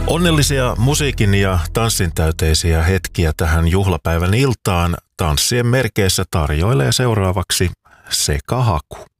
Onnellisia musiikin ja tanssin täyteisiä hetkiä tähän juhlapäivän iltaan. Tanssien merkeissä tarjoilee seuraavaksi Sekahaku.